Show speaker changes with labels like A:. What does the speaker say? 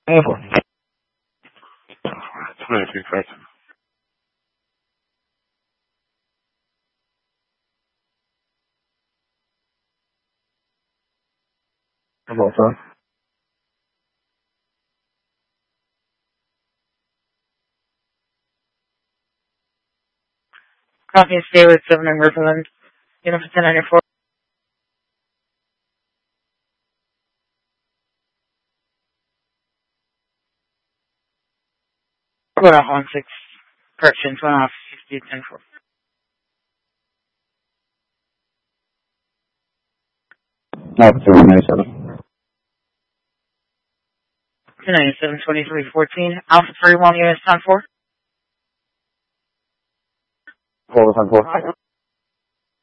A: Airport.
B: 23, correct.
A: About that.
C: Copy and stay with 7 in Riverland. Unit 1094. Going off on 6. Corrections, 1 off 60 10 4.
A: No, 297.
C: 297, 2314. Alpha 31, units 10 4.
A: 4 10 4.